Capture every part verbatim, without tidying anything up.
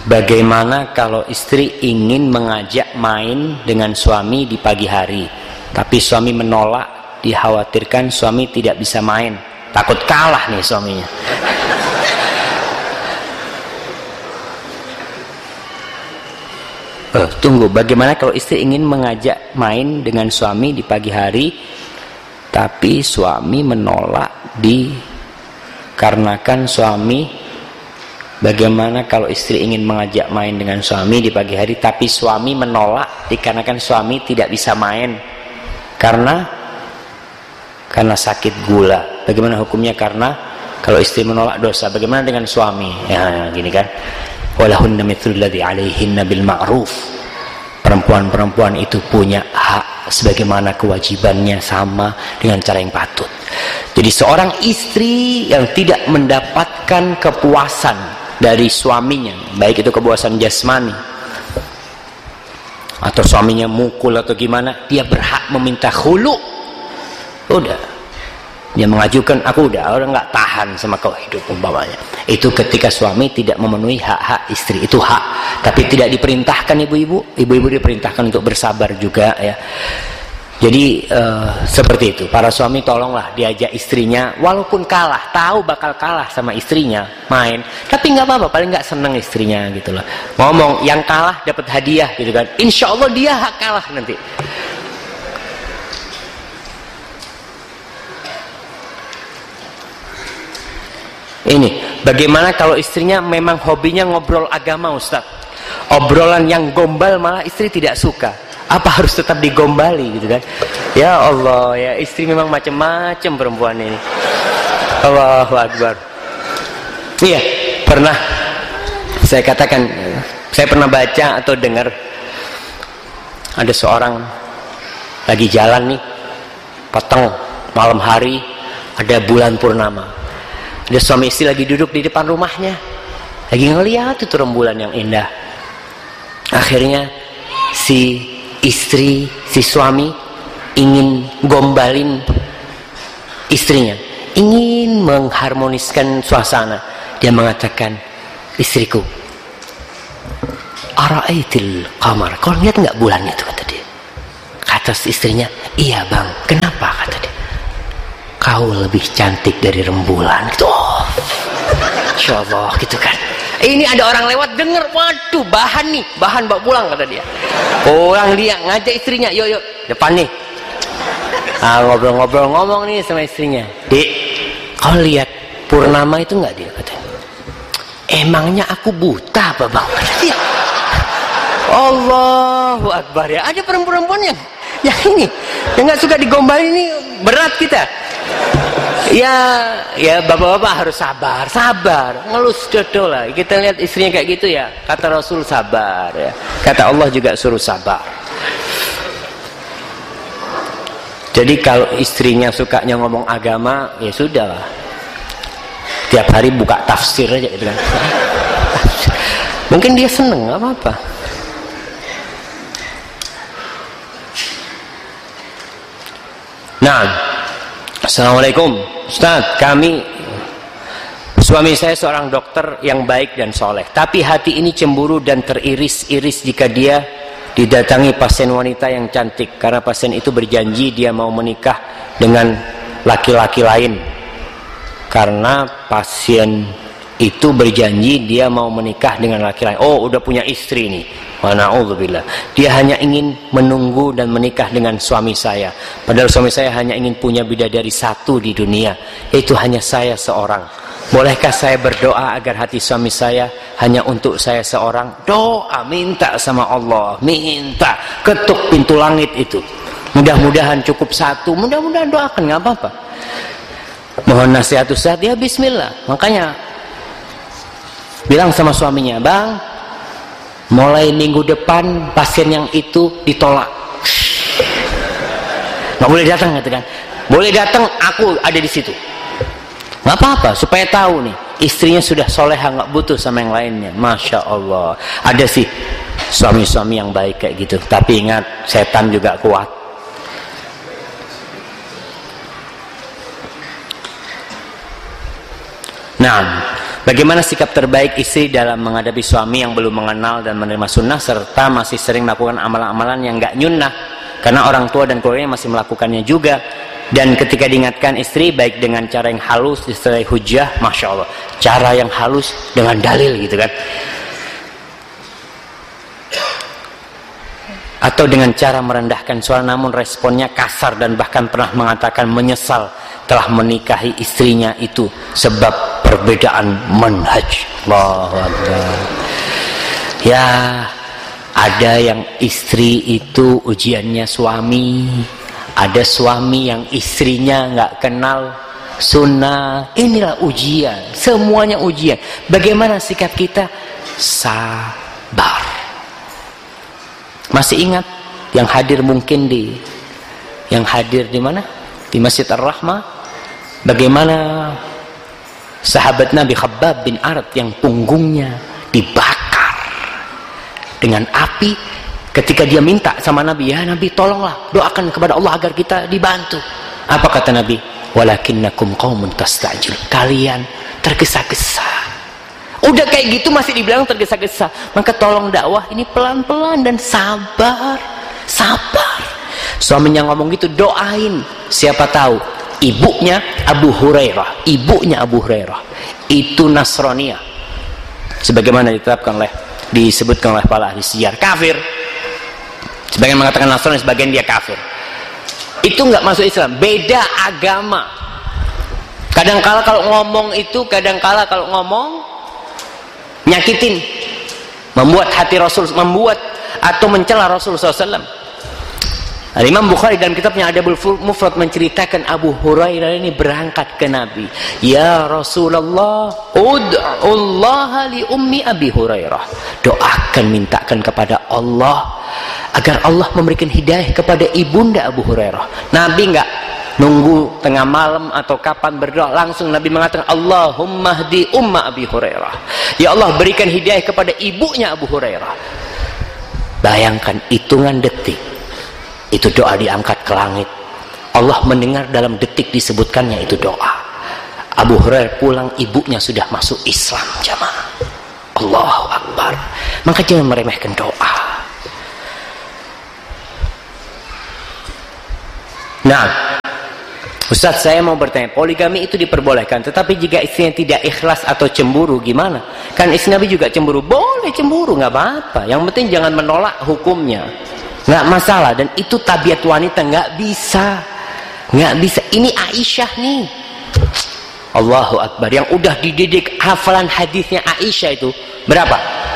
bagaimana kalau istri ingin mengajak main dengan suami di pagi hari, tapi suami menolak, dikhawatirkan suami tidak bisa main, takut kalah nih suaminya. Oh, tunggu, bagaimana kalau istri ingin mengajak main dengan suami di pagi hari, tapi suami menolak dikarenakan suami bagaimana kalau istri ingin mengajak main dengan suami di pagi hari, tapi suami menolak dikarenakan suami tidak bisa main karena karena sakit gula. Bagaimana hukumnya? Karena kalau istri menolak dosa, bagaimana dengan suami? Ya, gini kan. Walahunna mithlul ladzi 'alaihinna bil ma'ruf. Perempuan-perempuan itu punya hak sebagaimana kewajibannya, sama dengan cara yang patut. Jadi seorang istri yang tidak mendapatkan kepuasan dari suaminya, baik itu kepuasan jasmani atau suaminya mukul atau gimana, dia berhak meminta khulu. Udah, dia mengajukan, aku udah orang nggak tahan sama kau hidup umpamanya. Itu ketika suami tidak memenuhi hak-hak istri, itu hak, tapi tidak diperintahkan ibu-ibu. Ibu-ibu diperintahkan untuk bersabar juga ya. Jadi uh, seperti itu. Para suami tolonglah diajak istrinya, walaupun kalah, tahu bakal kalah sama istrinya, main, tapi nggak apa-apa, paling nggak seneng istrinya gitu loh. Ngomong yang kalah dapat hadiah gitu kan. Insya Allah dia hak kalah nanti. Ini, bagaimana kalau istrinya memang hobinya ngobrol agama, Ustaz? Obrolan yang gombal malah istri tidak suka. Apa harus tetap digombali gitu kan? Ya Allah, ya istri memang macam-macam perempuan ini. Allahu Akbar. Iya, pernah saya katakan, saya pernah baca atau dengar ada seorang lagi jalan nih, petang malam hari, ada bulan purnama. Ada suami istri lagi duduk di depan rumahnya, lagi ngeliat itu rembulan yang indah. Akhirnya si istri, si suami ingin gombalin istrinya, ingin mengharmoniskan suasana. Dia mengatakan, istriku, ara'aitil qamar, kau lihat nggak bulan itu? Kata dia. Kata istrinya, iya bang. Kenapa? Kata dia. Kau lebih cantik dari rembulan gitu. Oh, Insya Allah gitu kan. Ini ada orang lewat denger, waduh bahan nih, bahan bawa pulang kata dia. Orang dia ngajak istrinya, yuk yuk depan nih. Ah, ngobrol-ngobrol ngomong nih sama istrinya. Dek, kau lihat purnama itu nggak? Dia kata. Emangnya aku buta apa bang? Kata dia. Allahu Akbar ya. Ada perempuan-perempuan yang yang ini, yang nggak suka digombalin ini berat kita. Ya, ya bapak-bapak harus sabar, sabar, ngelus dodol lah. Kita lihat istrinya kayak gitu ya. Kata Rasul sabar ya. Kata Allah juga suruh sabar. Jadi kalau istrinya sukanya ngomong agama, ya sudah lah. Tiap hari buka tafsir aja gitu kan. Mungkin dia seneng, nggak apa-apa. Nah, Assalamualaikum Ustaz, kami suami saya seorang dokter yang baik dan soleh, tapi hati ini cemburu dan teriris-iris jika dia didatangi pasien wanita yang cantik, karena pasien itu berjanji dia mau menikah dengan laki-laki lain. Karena pasien itu berjanji dia mau menikah dengan laki lain. Oh, udah punya istri nih. Wa na'udzubillah. Dia hanya ingin menunggu dan menikah dengan suami saya. Padahal suami saya hanya ingin punya bidadari satu di dunia, yaitu hanya saya seorang. Bolehkah saya berdoa agar hati suami saya hanya untuk saya seorang? Doa, minta sama Allah, minta, ketuk pintu langit itu. Mudah-mudahan cukup satu, mudah-mudahan doakan, nggak apa-apa. Mohon nasihat Ustaz, ya bismillah. Makanya bilang sama suaminya, bang, mulai minggu depan pasien yang itu ditolak, nggak boleh datang, gitu kan? Boleh datang, aku ada di situ. Nggak apa-apa, supaya tahu nih istrinya sudah soleha, nggak butuh sama yang lainnya. Masya Allah, ada sih suami-suami yang baik kayak gitu. Tapi ingat, setan juga kuat. Nah, Bagaimana sikap terbaik istri dalam menghadapi suami yang belum mengenal dan menerima sunnah serta masih sering melakukan amalan-amalan yang nggak nyunnah karena orang tua dan keluarganya masih melakukannya juga, dan ketika diingatkan istri baik dengan cara yang halus disertai hujah, masya Allah, cara yang halus dengan dalil gitu kan, atau dengan cara merendahkan suara namun responnya kasar dan bahkan pernah mengatakan menyesal telah menikahi istrinya itu sebab perbedaan manhaj. Allahu Akbar. Ya, ada yang istri itu ujiannya suami, ada suami yang istrinya nggak kenal sunnah. Inilah ujian, semuanya ujian. Bagaimana sikap kita? Sabar. Masih ingat yang hadir mungkin di yang hadir di mana? Di Masjid Ar-Rahmah. Bagaimana sahabat Nabi Khabbab bin Arat yang punggungnya dibakar dengan api ketika dia minta sama Nabi, ya Nabi tolonglah doakan kepada Allah agar kita dibantu. Apa kata Nabi? Walakinnakum qaumun tastajil. Kalian tergesa-gesa. Udah kayak gitu masih dibilang tergesa-gesa. Maka tolong dakwah ini pelan-pelan dan sabar. Sabar. Suaminya ngomong gitu, doain. Siapa tahu ibunya Abu Hurairah, ibunya Abu Hurairah itu Nasraniyah, sebagaimana ditetapkan oleh disebutkan oleh para ahli sejarah, kafir. Sebagian mengatakan Nasrani, sebagian dia kafir. Itu nggak masuk Islam, beda agama. Kadangkala kalau ngomong itu, kadangkala kalau ngomong nyakitin, membuat hati Rasul, membuat atau mencela Rasul sallallahu alaihi wasallam. Imam Bukhari dalam kitabnya Adabul Mufrad menceritakan Abu Hurairah ini berangkat ke Nabi. Ya Rasulullah, ud'ullaha li ummi Abi Hurairah. Doakan, mintakan kepada Allah agar Allah memberikan hidayah kepada ibunda Abu Hurairah. Nabi enggak nunggu tengah malam atau kapan berdoa, langsung Nabi mengatakan Allahumma hdi umma Abi Hurairah. Ya Allah, berikan hidayah kepada ibunya Abu Hurairah. Bayangkan hitungan detik, itu doa diangkat ke langit. Allah mendengar, dalam detik disebutkannya itu doa. Abu Hurairah pulang, ibunya sudah masuk Islam, jamaah. Allahu Akbar. Maka jangan meremehkan doa. Nah, Ustaz, saya mau bertanya, poligami itu diperbolehkan, tetapi jika istrinya tidak ikhlas atau cemburu, gimana? Kan istri Nabi juga cemburu. Boleh cemburu, nggak apa-apa. Yang penting jangan menolak hukumnya. Nggak masalah, dan itu tabiat wanita, nggak bisa, nggak bisa. Ini Aisyah nih, Allahu Akbar, yang udah dididik hafalan hadisnya Aisyah itu berapa?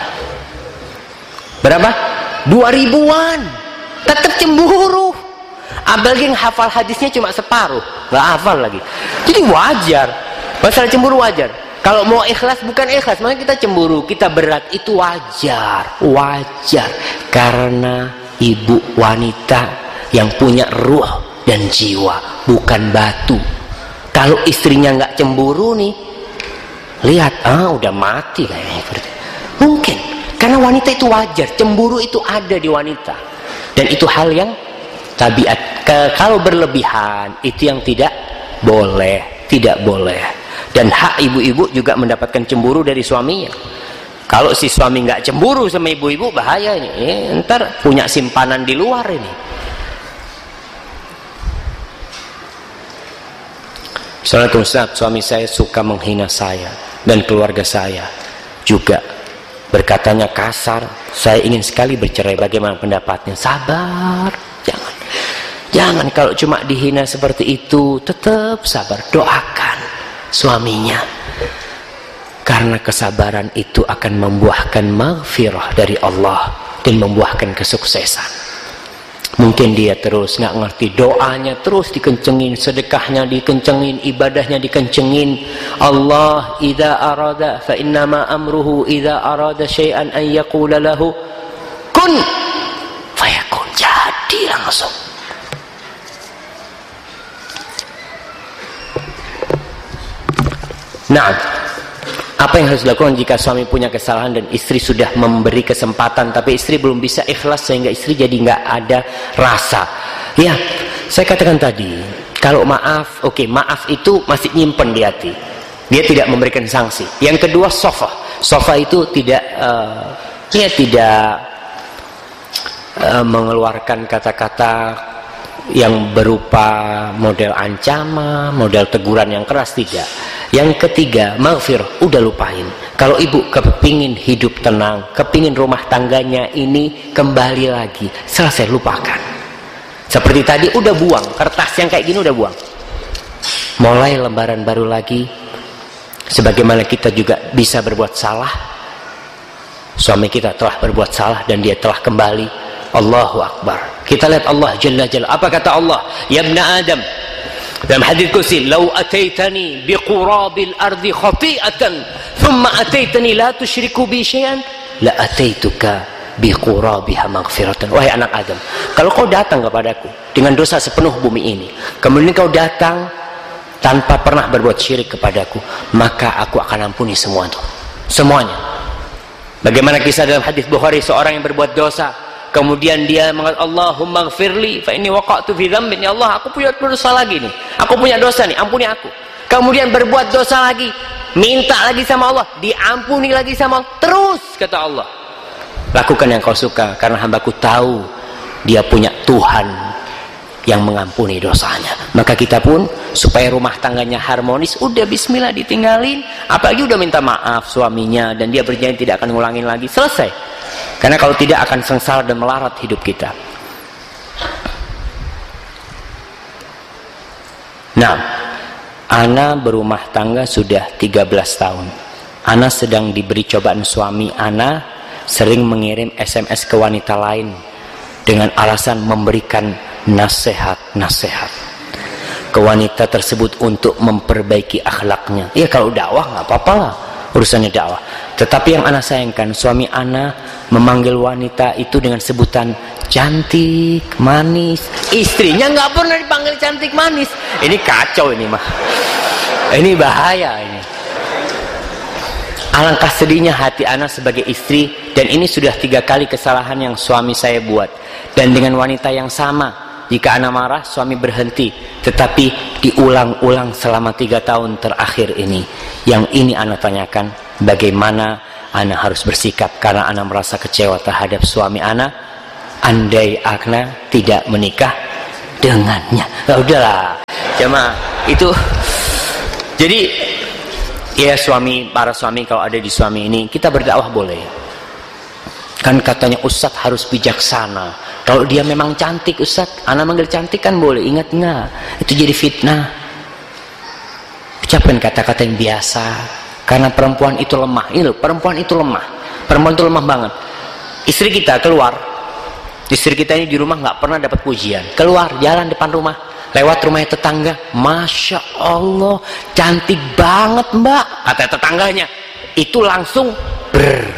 Berapa? Dua ribuan, tetap cemburu. Apalagi yang hafal hadisnya cuma separuh, nggak hafal lagi. Jadi wajar, masalah cemburu wajar. Kalau mau ikhlas bukan ikhlas, makanya kita cemburu, kita berat, itu wajar, wajar, karena ibu wanita yang punya ruh dan jiwa, bukan batu. Kalau istrinya nggak cemburu nih, lihat, ah udah mati kayaknya. Mungkin karena wanita itu wajar, cemburu itu ada di wanita, dan itu hal yang tabiat. Ke, kalau berlebihan itu yang tidak boleh, tidak boleh. Dan hak ibu-ibu juga mendapatkan cemburu dari suaminya. Kalau si suami nggak cemburu sama ibu-ibu, bahaya ini. Eh, ntar punya simpanan di luar ini. Assalamualaikum Ustaz, suami saya suka menghina saya dan keluarga saya juga. Berkatanya kasar. Saya ingin sekali bercerai. Bagaimana pendapatnya? Sabar, jangan. Jangan kalau cuma dihina seperti itu, tetap sabar. Doakan suaminya. Karena kesabaran itu akan membuahkan maghfirah dari Allah dan membuahkan kesuksesan. Mungkin dia terus nggak ngerti, doanya terus dikencengin, sedekahnya dikencengin, ibadahnya dikencengin. Allah idza arada fa innama amruhu idza arada syai'an an yaqula lahu kun fayakun. Jadi langsung. Nah, apa yang harus dilakukan jika suami punya kesalahan dan istri sudah memberi kesempatan tapi istri belum bisa ikhlas sehingga istri jadi nggak ada rasa? Ya, saya katakan tadi, kalau maaf, oke, okay, maaf itu masih nyimpen di hati. Dia tidak memberikan sanksi. Yang kedua, sofa. Sofa itu tidak uh, ya tidak uh, mengeluarkan kata-kata yang berupa model ancaman, model teguran yang keras, tidak. Yang ketiga, maghfirah, udah lupain. Kalau ibu kepingin hidup tenang, kepingin rumah tangganya ini kembali lagi, selesai, lupakan. Seperti tadi, udah buang kertas yang kayak gini, udah buang. Mulai lembaran baru lagi. Sebagaimana kita juga bisa berbuat salah, suami kita telah berbuat salah dan dia telah kembali. Allahu Akbar. Kita lihat Allah Jalla Jalla. Apa kata Allah? Ya ibna Adam, dalam hadis qudsi, "Lau ataitani biqurabil ardi khati'atan, thumma ataitani la tusyriku bi syai'an, la ataituka biqurabiha maghfiratan." Wahai anak Adam, kalau kau datang kepadaku dengan dosa sepenuh bumi ini, kemudian kau datang tanpa pernah berbuat syirik kepadaku, maka aku akan ampuni semua itu, semuanya. Bagaimana kisah dalam hadis Bukhari, seorang yang berbuat dosa, kemudian dia mengatakan, Allahumma gfirli fa inni waqa'tu fi dzambin. Ya Allah, aku punya dosa lagi nih, aku punya dosa nih, ampuni aku. Kemudian berbuat dosa lagi, minta lagi sama Allah, diampuni lagi sama Allah. Terus kata Allah, lakukan yang kau suka, karena hambaku tahu dia punya Tuhan yang mengampuni dosanya. Maka kita pun supaya rumah tangganya harmonis, udah bismillah ditinggalin. Apalagi udah minta maaf suaminya dan dia berjanji tidak akan ngulangin lagi, selesai. Karena kalau tidak akan sengsara dan melarat hidup kita. Nah, ana berumah tangga sudah tiga belas tahun. Ana sedang diberi cobaan suami. Ana sering mengirim S M S ke wanita lain dengan alasan memberikan nasihat-nasihat ke wanita tersebut untuk memperbaiki akhlaknya. Ya kalau dakwah nggak apa-apa lah, urusannya dakwah. Tetapi yang ana sayangkan, suami ana memanggil wanita itu dengan sebutan cantik, manis. Istrinya nggak pernah dipanggil cantik, manis. Ini kacau ini mah. Ini bahaya ini. Alangkah sedihnya hati ana sebagai istri, dan ini sudah tiga kali kesalahan yang suami saya buat. Dan dengan wanita yang sama, jika ana marah, suami berhenti. Tetapi diulang-ulang selama tiga tahun terakhir ini. Yang ini ana tanyakan, bagaimana ana harus bersikap, karena ana merasa kecewa terhadap suami ana. Andai ana tidak menikah dengannya. Nah, udahlah, jemaah, itu jadi ya suami, para suami kalau ada di suami ini, kita berdakwah boleh. Kan katanya Ustadz harus bijaksana. Kalau dia memang cantik, Ustadz, ana manggil cantik kan boleh. Ingat nggak? Itu jadi fitnah. Ucapkan kata-kata yang biasa. Karena perempuan itu lemah. Ini loh, perempuan itu lemah. Perempuan itu lemah banget. Istri kita keluar. Istri kita ini di rumah nggak pernah dapat pujian. Keluar, jalan depan rumah, lewat rumahnya tetangga, Masya Allah, cantik banget mbak, kata tetangganya. Itu langsung ber.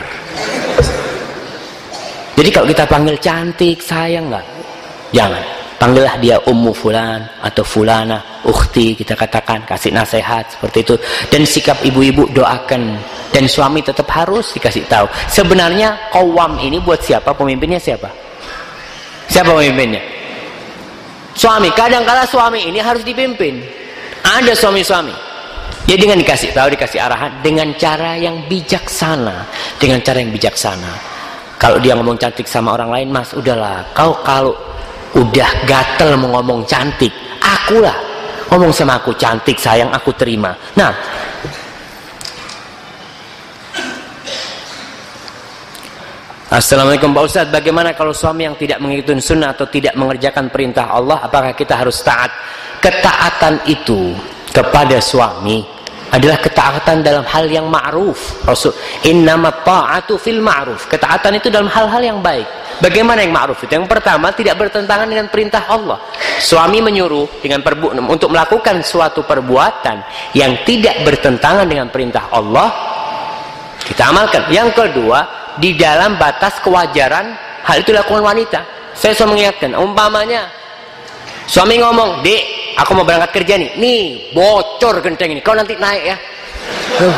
Jadi kalau kita panggil cantik, sayang nggak? Jangan. Panggillah dia ummu fulan atau fulana, ukhti, kita katakan, kasih nasihat seperti itu. Dan sikap ibu-ibu, doakan. Dan suami tetap harus dikasih tahu. Sebenarnya qawwam ini buat siapa? Pemimpinnya siapa? Siapa pemimpinnya? Suami. Kadang-kala suami ini harus dipimpin. Ada suami-suami, ya dengan dikasih tahu, dikasih arahan dengan cara yang bijaksana. Dengan cara yang bijaksana. Kalau dia ngomong cantik sama orang lain, mas, udahlah, kau kalau udah gatel mau ngomong cantik, akulah ngomong sama aku cantik, sayang, aku terima. Nah, Assalamualaikum Pak Ustadz, bagaimana kalau suami yang tidak mengikuti sunnah atau tidak mengerjakan perintah Allah, apakah kita harus taat? Ketaatan itu kepada suami adalah ketaatan dalam hal yang ma'ruf. Rasul, innamat ta'atu fil ma'ruf. Ketaatan itu dalam hal-hal yang baik. Bagaimana yang ma'ruf itu? Yang pertama, tidak bertentangan dengan perintah Allah. Suami menyuruh dengan perbu untuk melakukan suatu perbuatan yang tidak bertentangan dengan perintah Allah, kita amalkan. Yang kedua, di dalam batas kewajaran hal itu dilakukan wanita. Saya selalu mengingatkan, umpamanya suami ngomong, dek, aku mau berangkat kerja nih, nih bocor genteng ini, kau nanti naik ya. uh.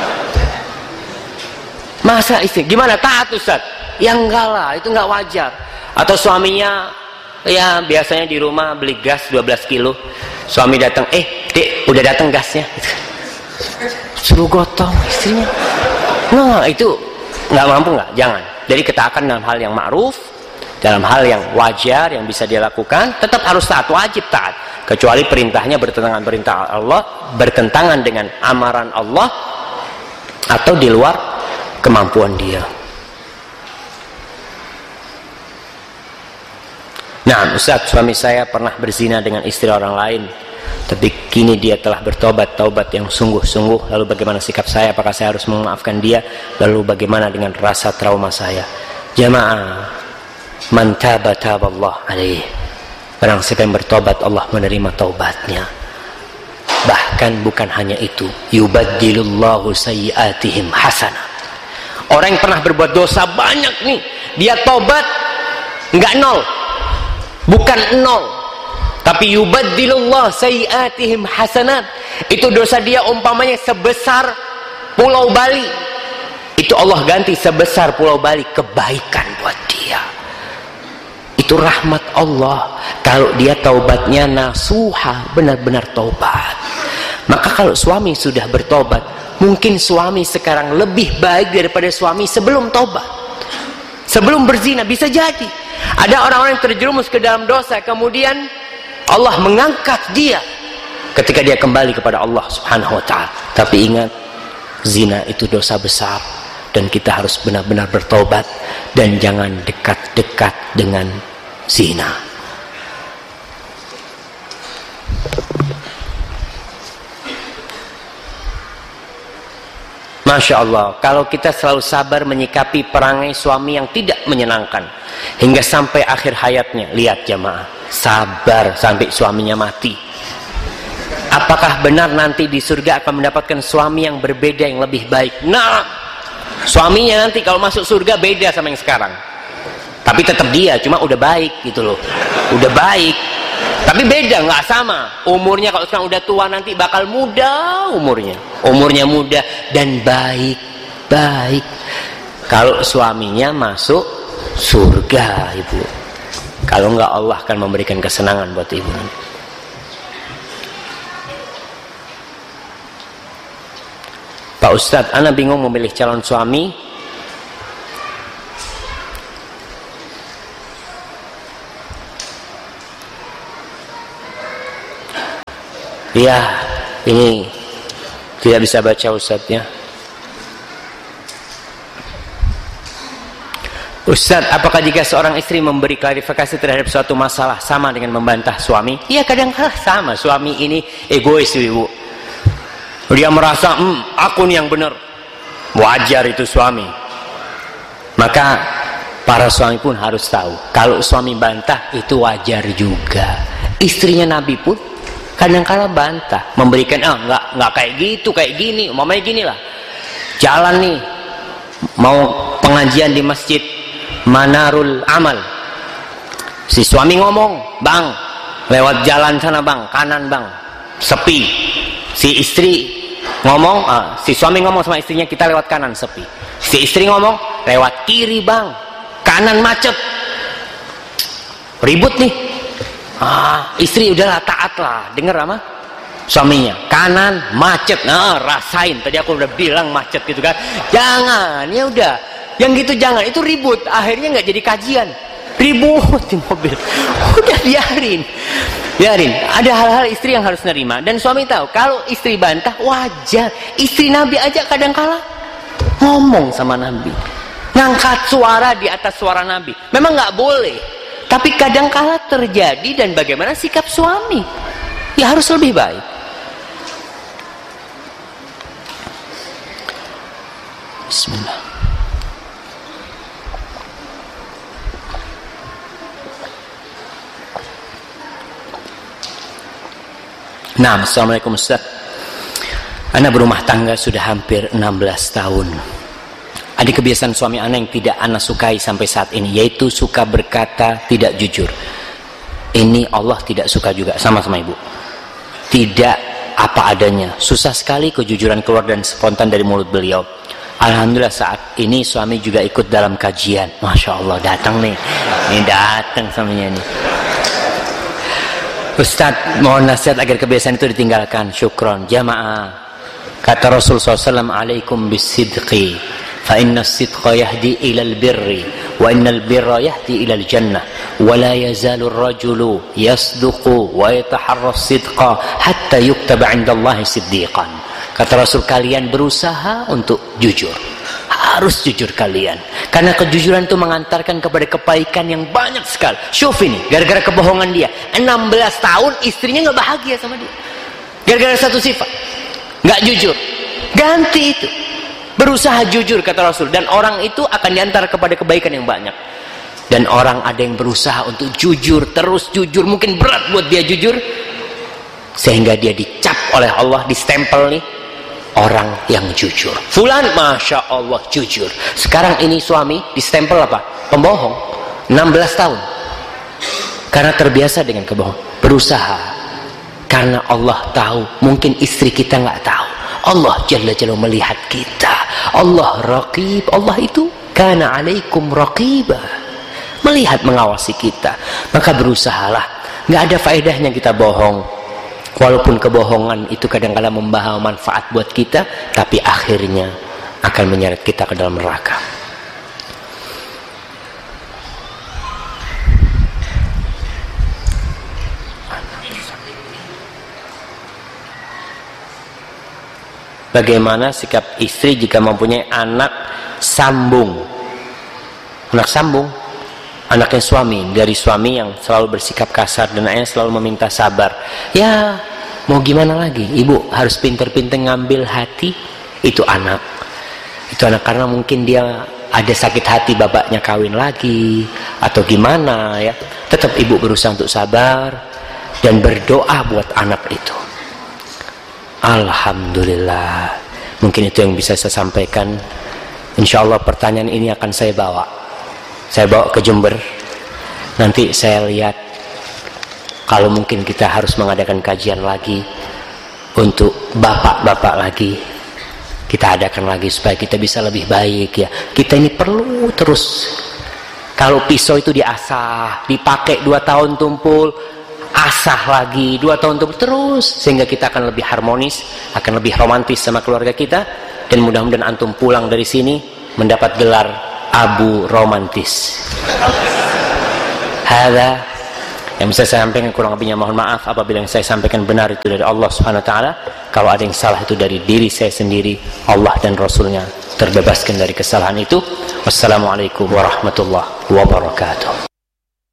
Masa istri, gimana taat Ustaz? Ya enggak lah, itu enggak wajar. Atau suaminya, ya biasanya di rumah beli gas dua belas kilo, suami datang, eh dek, udah datang gasnya. suruh gotong istrinya. Nah itu nggak mampu nggak, jangan. Jadi ketaatan dalam hal yang ma'ruf, dalam hal yang wajar yang bisa dia lakukan, tetap harus taat, wajib taat. Kecuali perintahnya bertentangan perintah Allah, bertentangan dengan amaran Allah, atau di luar kemampuan dia. Nah, Ustaz, suami saya pernah berzina dengan istri orang lain, tapi kini dia telah bertobat, taubat yang sungguh-sungguh. Lalu bagaimana sikap saya? Apakah saya harus memaafkan dia? Lalu bagaimana dengan rasa trauma saya? Jamaah, man taba taballah alaih. Barang siapa yang bertobat, Allah menerima taubatnya. Bahkan bukan hanya itu, yubaddilullahu sayyiatihim hasanah. Orang yang pernah berbuat dosa banyak nih, dia tobat, enggak nol, bukan nol, tapi yubaddilullah sayyiatihim hasanat. Itu dosa dia umpamanya sebesar Pulau Bali, itu Allah ganti sebesar Pulau Bali kebaikan buat dia. Itu rahmat Allah kalau dia taubatnya nasuha, benar-benar taubat. Maka kalau suami sudah bertobat, mungkin suami sekarang lebih baik daripada suami sebelum taubat, sebelum berzina. Bisa jadi ada orang-orang yang terjerumus ke dalam dosa, kemudian Allah mengangkat dia ketika dia kembali kepada Allah Subhanahu wa ta'ala. Tapi ingat, zina itu dosa besar, dan kita harus benar-benar bertobat dan jangan dekat-dekat dengan zina. Masya Allah, kalau kita selalu sabar menyikapi perangai suami yang tidak menyenangkan hingga sampai akhir hayatnya, lihat jamaah, sabar sampai suaminya mati, apakah benar nanti di surga akan mendapatkan suami yang berbeda, yang lebih baik? Nah, suaminya nanti kalau masuk surga beda sama yang sekarang, tapi tetap dia, cuma udah baik gitu loh, udah baik, tapi beda, nggak sama umurnya. Kalau sekarang udah tua, nanti bakal muda umurnya, umurnya muda dan baik-baik. Kalau suaminya masuk surga, ibu, kalau nggak Allah akan memberikan kesenangan buat ibu. Pak Ustadz, ana bingung memilih calon suami. Ya, ini tidak bisa baca Ustadz ya. Ustadz, apakah jika seorang istri memberi klarifikasi terhadap suatu masalah sama dengan membantah suami? Iya, kadang-kadang sama. Suami ini egois, ibu. Dia merasa, hmm, aku nih yang benar. Wajar itu suami. Maka para suami pun harus tahu, kalau suami bantah itu wajar juga. Istrinya Nabi pun kadang-kadang bantah, memberikan, ah nggak nggak kayak gitu, kayak gini, umpamanya gini lah. Jalan nih, mau pengajian di masjid Manarul Amal, si suami ngomong, bang, lewat jalan sana bang, kanan bang, sepi. Si istri ngomong, ah, si suami ngomong sama istrinya, kita lewat kanan, sepi. Si istri ngomong, lewat kiri bang, kanan macet. Ribut nih. Ah, istri udahlah, taat lah, dengar sama suaminya, kanan macet, nah rasain. Tadi aku udah bilang macet gitu kan, jangan, ya udah, yang gitu jangan, itu ribut, akhirnya nggak jadi kajian, ribut di mobil, udah biarin, biarin. Ada hal-hal istri yang harus nerima, dan suami tahu kalau istri bantah wajar. Istri Nabi aja kadang-kala ngomong sama Nabi, ngangkat suara di atas suara Nabi, memang nggak boleh. Tapi kadang-kala terjadi, dan bagaimana sikap suami? Ya harus lebih baik. Bismillah. Nah, Assalamualaikum Ustaz. Ana berumah tangga sudah hampir enam belas tahun. Ada kebiasaan suami ana yang tidak ana sukai sampai saat ini, yaitu suka berkata tidak jujur. Ini Allah tidak suka juga, sama-sama ibu. Tidak apa adanya, susah sekali kejujuran keluar dan spontan dari mulut beliau. Alhamdulillah saat ini suami juga ikut dalam kajian. Masya Allah, datang nih, ini datang suaminya nih. Ustadz, mohon nasihat agar kebiasaan itu ditinggalkan. Syukron. Jamaah, Kata Rasul sallallahu alaihi wasallam, alaikum bisidqi fa inna as-sidqa yahdi ila al-birri wa inna al-birra yahdi ila al-jannah wa la yazalu ar-rajulu yasduqu wa yataharra as-sidqa hatta yuktaba 'inda Allahi siddiqan. Kata Rasul, kalian berusaha untuk jujur, harus jujur kalian, karena kejujuran itu mengantarkan kepada kebaikan yang banyak sekali. Syuf ini, gara-gara kebohongan dia enam belas tahun istrinya nggak bahagia sama dia, gara-gara satu sifat, nggak jujur. Ganti itu, berusaha jujur kata Rasul, dan orang itu akan diantar kepada kebaikan yang banyak. Dan orang ada yang berusaha untuk jujur, terus jujur, mungkin berat buat dia jujur, sehingga dia dicap oleh Allah, distempel nih, orang yang jujur. Fulan Masya Allah jujur. Sekarang ini suami distempel apa? Pembohong. enam belas tahun karena terbiasa dengan kebohongan. Berusaha, karena Allah tahu, mungkin istri kita nggak tahu. Allah Jalla Jalla melihat kita. Allah raqib. Allah itu kana alaikum raqiba, melihat, mengawasi kita. Maka berusahalah. Nggak ada faedahnya kita bohong, walaupun kebohongan itu kadang-kadang membawa manfaat buat kita, tapi akhirnya akan menyeret kita ke dalam neraka. Bagaimana sikap istri jika mempunyai anak sambung? Anak sambung, anaknya suami, dari suami yang selalu bersikap kasar dan anaknya selalu meminta sabar. Ya, mau gimana lagi? Ibu harus pinter-pinter ngambil hati itu anak. Itu anak karena mungkin dia ada sakit hati bapaknya kawin lagi atau gimana ya. Tetap ibu berusaha untuk sabar dan berdoa buat anak itu. Alhamdulillah. Mungkin itu yang bisa saya sampaikan. Insya Allah pertanyaan ini akan saya bawa. Saya bawa ke Jember. Nanti saya lihat, kalau mungkin kita harus mengadakan kajian lagi untuk bapak-bapak lagi, kita adakan lagi supaya kita bisa lebih baik ya. Kita ini perlu terus. Kalau pisau itu diasah, dipakai dua tahun tumpul, asah lagi dua tahun tumpul terus, sehingga kita akan lebih harmonis, akan lebih romantis sama keluarga kita. Dan mudah-mudahan antum pulang dari sini mendapat gelar Abu Romantis. Hada yang bisa saya sampaikan, kurang lebihnya mohon maaf. Apabila yang saya sampaikan benar itu dari Allah Subhanahu wa taala, kalau ada yang salah itu dari diri saya sendiri. Allah dan Rasulnya terbebaskan dari kesalahan itu. Wassalamualaikum warahmatullahi wabarakatuh.